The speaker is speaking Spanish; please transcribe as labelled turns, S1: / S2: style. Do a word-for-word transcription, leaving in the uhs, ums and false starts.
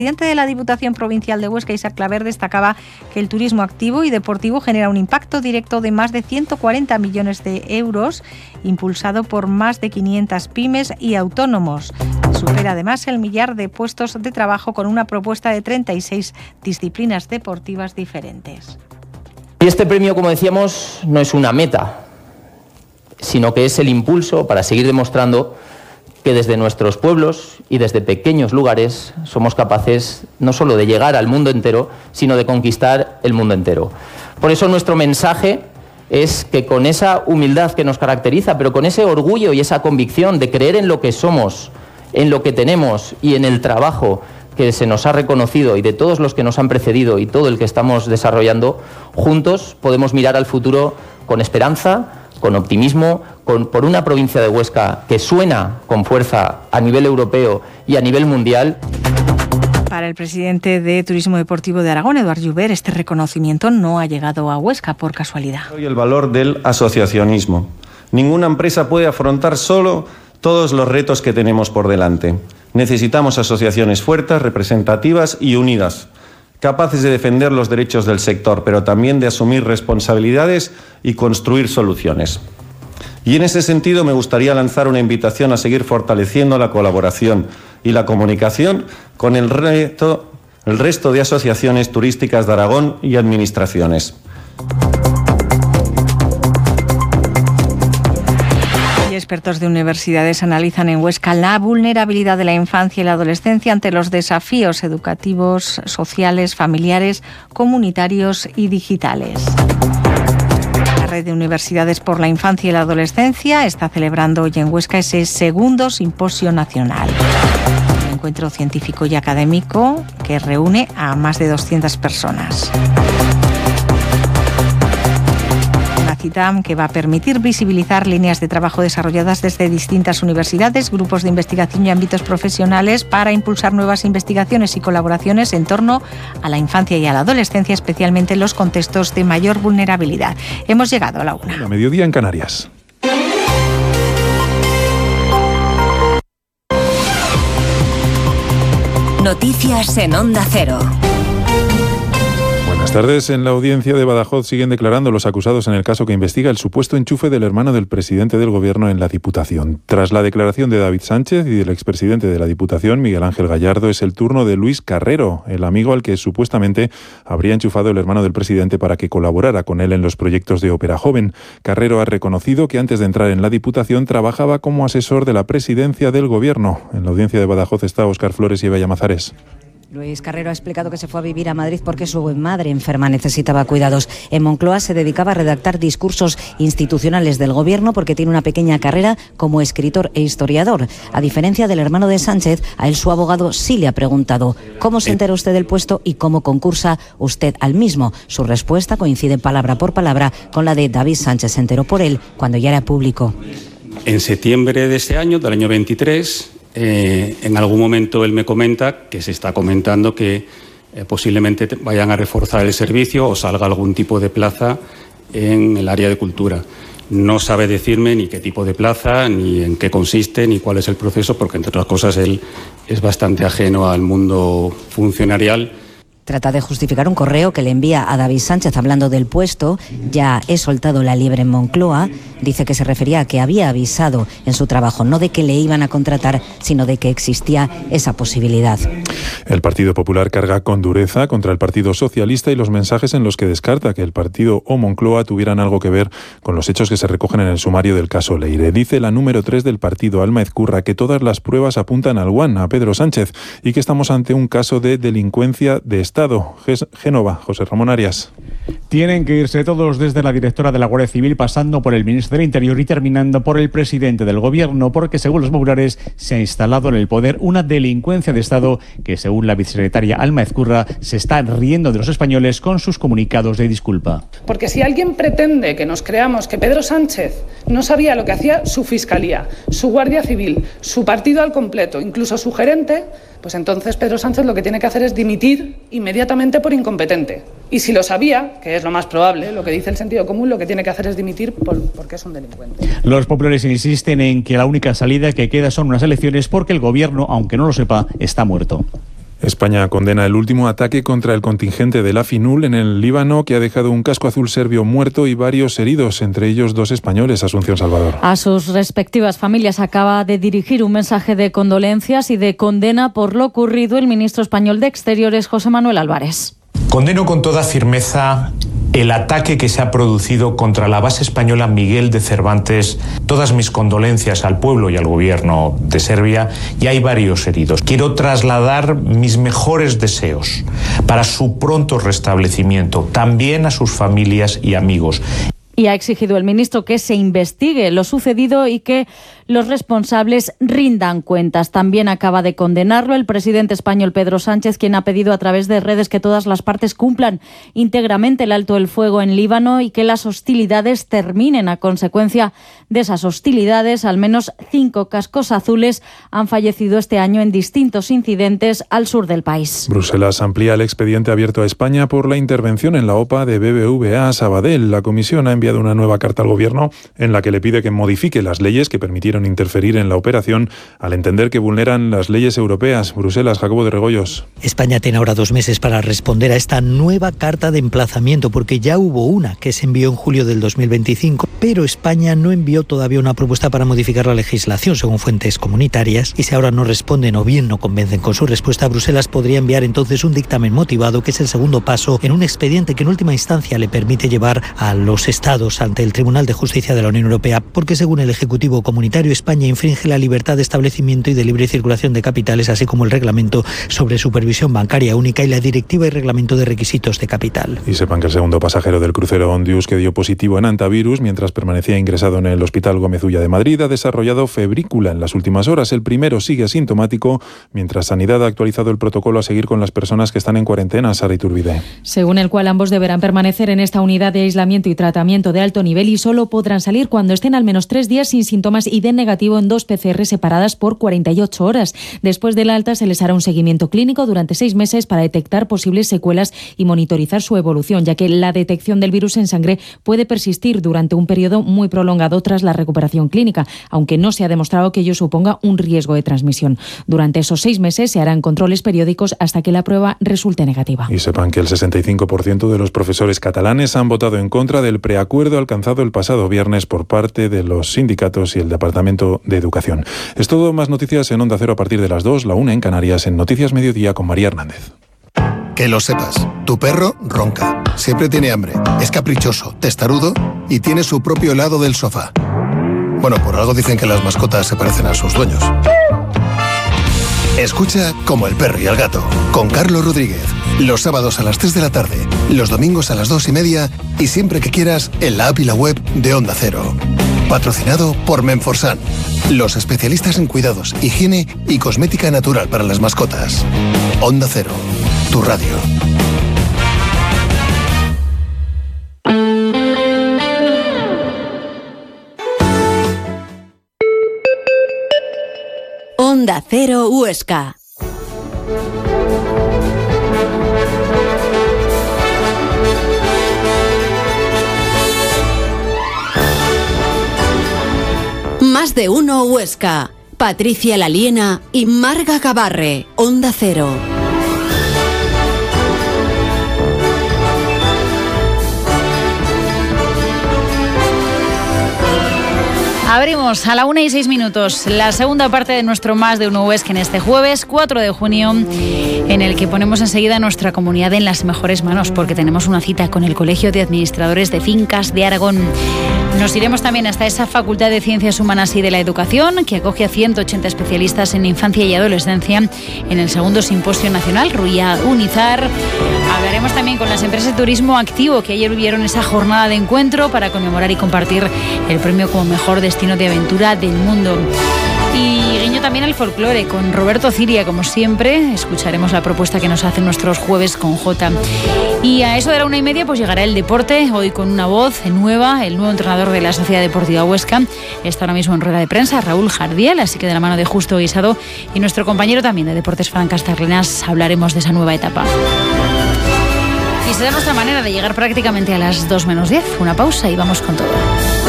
S1: El presidente de la Diputación Provincial de Huesca, Isaac Claver, destacaba que el turismo activo y deportivo genera un impacto directo de más de ciento cuarenta millones de euros, impulsado por más de quinientas pymes y autónomos. Supera además el millar de puestos de trabajo con una propuesta de treinta y seis disciplinas deportivas diferentes.
S2: Y este premio, como decíamos, no es una meta, sino que es el impulso para seguir demostrando que desde nuestros pueblos y desde pequeños lugares somos capaces no solo de llegar al mundo entero, sino de conquistar el mundo entero. Por eso nuestro mensaje es que con esa humildad que nos caracteriza, pero con ese orgullo y esa convicción de creer en lo que somos, en lo que tenemos y en el trabajo que se nos ha reconocido y de todos los que nos han precedido y todo el que estamos desarrollando, juntos podemos mirar al futuro con esperanza, con optimismo, con, por una provincia de Huesca que suena con fuerza a nivel europeo y a nivel mundial.
S1: Para el presidente de Turismo Deportivo de Aragón, Eduard Joubert, este reconocimiento no ha llegado a Huesca por casualidad.
S3: Y el valor del asociacionismo. Ninguna empresa puede afrontar solo todos los retos que tenemos por delante. Necesitamos asociaciones fuertes, representativas y unidas, capaces de defender los derechos del sector, pero también de asumir responsabilidades y construir soluciones. Y en ese sentido me gustaría lanzar una invitación a seguir fortaleciendo la colaboración y la comunicación con el resto, el resto de asociaciones turísticas de Aragón y administraciones.
S1: Expertos de universidades analizan en Huesca la vulnerabilidad de la infancia y la adolescencia ante los desafíos educativos, sociales, familiares, comunitarios y digitales. La Red de Universidades por la Infancia y la Adolescencia está celebrando hoy en Huesca ese segundo simposio nacional. Un encuentro científico y académico que reúne a más de doscientas personas. Cita que va a permitir visibilizar líneas de trabajo desarrolladas desde distintas universidades, grupos de investigación y ámbitos profesionales para impulsar nuevas investigaciones y colaboraciones en torno a la infancia y a la adolescencia, especialmente en los contextos de mayor vulnerabilidad. Hemos llegado a la una.
S4: A mediodía en Canarias.
S5: Noticias en Onda Cero.
S4: Buenas tardes. En la audiencia de Badajoz siguen declarando los acusados en el caso que investiga el supuesto enchufe del hermano del presidente del Gobierno en la Diputación. Tras la declaración de David Sánchez y del expresidente de la Diputación, Miguel Ángel Gallardo, es el turno de Luis Carrero, el amigo al que supuestamente habría enchufado el hermano del presidente para que colaborara con él en los proyectos de Ópera Joven. Carrero ha reconocido que antes de entrar en la Diputación trabajaba como asesor de la presidencia del Gobierno. En la audiencia de Badajoz está Óscar Flores y Eva Llamazares.
S6: Luis Carrero ha explicado que se fue a vivir a Madrid porque su madre enferma necesitaba cuidados. En Moncloa se dedicaba a redactar discursos institucionales del Gobierno porque tiene una pequeña carrera como escritor e historiador. A diferencia del hermano de Sánchez, a él su abogado sí le ha preguntado ¿cómo se entera usted del puesto y cómo concursa usted al mismo? Su respuesta coincide palabra por palabra con la de David Sánchez. Se enteró por él cuando ya era público.
S7: En septiembre de este año, del año veintitrés... Eh, en algún momento él me comenta que se está comentando que eh, posiblemente vayan a reforzar el servicio o salga algún tipo de plaza en el área de cultura. No sabe decirme ni qué tipo de plaza, ni en qué consiste, ni cuál es el proceso, porque entre otras cosas él es bastante ajeno al mundo funcionarial.
S6: Trata de justificar un correo que le envía a David Sánchez hablando del puesto. Ya he soltado la liebre en Moncloa. Dice que se refería a que había avisado en su trabajo, no de que le iban a contratar, sino de que existía esa posibilidad.
S4: El Partido Popular carga con dureza contra el Partido Socialista y los mensajes en los que descarta que el partido o Moncloa tuvieran algo que ver con los hechos que se recogen en el sumario del caso Leire. Dice la número tres del partido, Alma Ezcurra, que todas las pruebas apuntan al Guan, a Pedro Sánchez, y que estamos ante un caso de delincuencia de Estado. Génova, José Ramón Arias.
S8: Tienen que irse todos, desde la directora de la Guardia Civil, pasando por el ministro del Interior y terminando por el presidente del Gobierno, porque según los populares se ha instalado en el poder una delincuencia de Estado que, según la vicesecretaria Alma Ezcurra, se está riendo de los españoles con sus comunicados de disculpa.
S9: Porque si alguien pretende que nos creamos que Pedro Sánchez no sabía lo que hacía su Fiscalía, su Guardia Civil, su partido al completo, incluso su gerente, pues entonces Pedro Sánchez lo que tiene que hacer es dimitir inmediatamente por incompetente. Y si lo sabía, que es lo más probable, lo que dice el sentido común, lo que tiene que hacer es dimitir por, porque es un delincuente.
S8: Los populares insisten en que la única salida que queda son unas elecciones porque el Gobierno, aunque no lo sepa, está muerto.
S4: España condena el último ataque contra el contingente de la FINUL en el Líbano, que ha dejado un casco azul serbio muerto y varios heridos, entre ellos dos españoles. Asunción Salvador.
S10: A sus respectivas familias acaba de dirigir un mensaje de condolencias y de condena por lo ocurrido el ministro español de Exteriores, José Manuel Álvarez.
S11: Condeno con toda firmeza el ataque que se ha producido contra la base española Miguel de Cervantes. Todas mis condolencias al pueblo y al gobierno de Serbia, y hay varios heridos. Quiero trasladar mis mejores deseos para su pronto restablecimiento, también a sus familias y amigos.
S10: Y ha exigido el ministro que se investigue lo sucedido y que los responsables rindan cuentas. También acaba de condenarlo el presidente español Pedro Sánchez, quien ha pedido a través de redes que todas las partes cumplan íntegramente el alto el fuego en Líbano y que las hostilidades terminen. A consecuencia de esas hostilidades, al menos cinco cascos azules han fallecido este año en distintos incidentes al sur del país.
S4: Bruselas amplía el expediente abierto a España por la intervención en la OPA de B B V A Sabadell. La Comisión ha enviado una nueva carta al Gobierno en la que le pide que modifique las leyes que permitieron interferir en la operación al entender que vulneran las leyes europeas. Bruselas, Jacobo de Regoyos.
S12: España tiene ahora dos meses para responder a esta nueva carta de emplazamiento, porque ya hubo una que se envió en julio del dos mil veinticinco, pero España no envió todavía una propuesta para modificar la legislación, según fuentes comunitarias, y si ahora no responden o bien no convencen con su respuesta, Bruselas podría enviar entonces un dictamen motivado, que es el segundo paso en un expediente que en última instancia le permite llevar a los estados ante el Tribunal de Justicia de la Unión Europea, porque según el Ejecutivo Comunitario, España infringe la libertad de establecimiento y de libre circulación de capitales, así como el Reglamento sobre Supervisión Bancaria Única y la Directiva y Reglamento de Requisitos de Capital.
S4: Y sepan que el segundo pasajero del crucero Ondius, que dio positivo en antivirus mientras permanecía ingresado en el Hospital Gómez Ulla de Madrid, ha desarrollado febrícula en las últimas horas. El primero sigue asintomático, mientras Sanidad ha actualizado el protocolo a seguir con las personas que están en cuarentena. Sara Iturbide.
S13: Según el cual ambos deberán permanecer en esta unidad de aislamiento y tratamiento de alto nivel y solo podrán salir cuando estén al menos tres días sin síntomas y den negativo en dos P C R separadas por cuarenta y ocho horas. Después del alta se les hará un seguimiento clínico durante seis meses para detectar posibles secuelas y monitorizar su evolución, ya que la detección del virus en sangre puede persistir durante un periodo muy prolongado tras la recuperación clínica, aunque no se ha demostrado que ello suponga un riesgo de transmisión. Durante esos seis meses se harán controles periódicos hasta que la prueba resulte negativa.
S4: Y sepan que el sesenta y cinco por ciento de los profesores catalanes han votado en contra del preacuerdo alcanzado el pasado viernes por parte de los sindicatos y el Departamento de Educación. Es todo, más noticias en Onda Cero a partir de las dos, la una en Canarias, en Noticias Mediodía con María Hernández.
S14: Que lo sepas, tu perro ronca, siempre tiene hambre, es caprichoso, testarudo y tiene su propio lado del sofá. Bueno, por algo dicen que las mascotas se parecen a sus dueños. Escucha Como el perro y el gato, con Carlos Rodríguez. Los sábados a las tres de la tarde, los domingos a las dos y media y siempre que quieras en la app y la web de Onda Cero. Patrocinado por Menforsan, los especialistas en cuidados, higiene y cosmética natural para las mascotas. Onda Cero, tu radio.
S5: Onda Cero Huesca. Más de uno Huesca. Patricia Laliena y Marga Gabarre. Onda Cero.
S15: Abrimos a la una y seis minutos la segunda parte de nuestro Más de Uno Huesca en este jueves cuatro de junio, en el que ponemos enseguida nuestra comunidad en las mejores manos, porque tenemos una cita con el Colegio de Administradores de Fincas de Aragón. Nos iremos también hasta esa Facultad de Ciencias Humanas y de la Educación, que acoge a ciento ochenta especialistas en infancia y adolescencia en el segundo Simposio Nacional Ruia Unizar. Hablaremos también con las empresas de turismo activo, que ayer vivieron esa jornada de encuentro para conmemorar y compartir el premio como mejor destino de aventura del mundo. Y guiño también al folclore con Roberto Ciria, como siempre. Escucharemos la propuesta que nos hacen nuestros jueves con Jota. Y a eso de la una y media pues llegará el deporte, hoy con una voz nueva, el nuevo entrenador de la Sociedad Deportiva Huesca. Está ahora mismo en rueda de prensa, Raúl Jardiel, así que de la mano de Justo Guisado y nuestro compañero también de Deportes Fran Castarlenas hablaremos de esa nueva etapa. Y será nuestra manera de llegar prácticamente a las dos menos diez. Una pausa y vamos con todo.